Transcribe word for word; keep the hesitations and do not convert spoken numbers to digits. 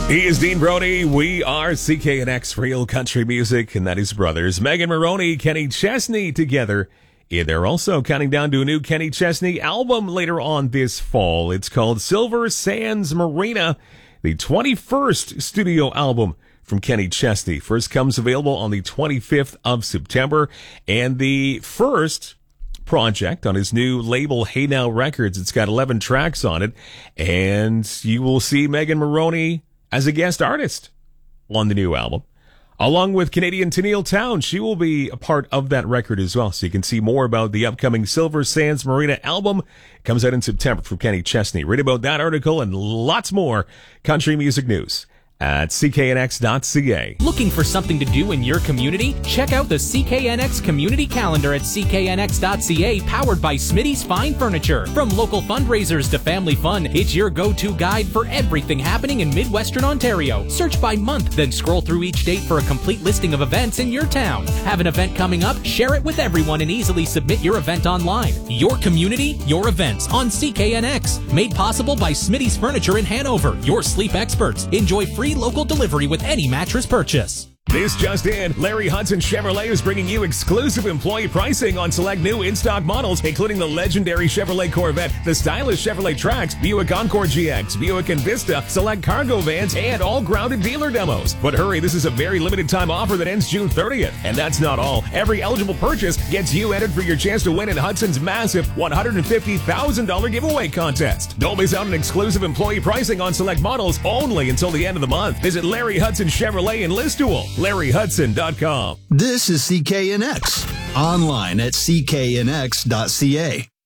He is Dean Brody. We are C K N X Real Country Music, and that is brothers Megan Maroney, Kenny Chesney together. Yeah, they're also counting down to a new Kenny Chesney album later on this fall. It's called Silver Sands Marina, the twenty-first studio album from Kenny Chesney. First comes available on the twenty-fifth of September, and the first project on his new label, Hey Now Records. It's got eleven tracks on it, and you will see Megan Maroney as a guest artist on the new album. Along with Canadian Tennille Town, she will be a part of that record as well. So you can see more about the upcoming Silver Sands Marina album. It comes out in September from Kenny Chesney. Read about that article and lots more country music news at c k n x dot c a. Looking for something to do in your community? Check out the C K N X Community Calendar at c k n x dot c a, powered by Smitty's Fine Furniture. From local fundraisers to family fun, it's your go-to guide for everything happening in Midwestern Ontario. Search by month, then scroll through each date for a complete listing of events in your town. Have an event coming up? Share it with everyone and easily submit your event online. Your community, your events on C K N X. Made possible by Smitty's Furniture in Hanover, your sleep experts. Enjoy free local delivery with any mattress purchase. This just in, Larry Hudson Chevrolet is bringing you exclusive employee pricing on select new in-stock models, including the legendary Chevrolet Corvette, the stylish Chevrolet Trax, Buick Encore G X, Buick Envista, select cargo vans, and all grounded dealer demos. But hurry, this is a very limited time offer that ends June thirtieth. And that's not all. Every eligible purchase gets you entered for your chance to win in Hudson's massive one hundred fifty thousand dollars giveaway contest. Don't miss out on exclusive employee pricing on select models only until the end of the month. Visit Larry Hudson Chevrolet in Listool. Larry Hudson dot com. This is C K N X, online at c k n x dot c a.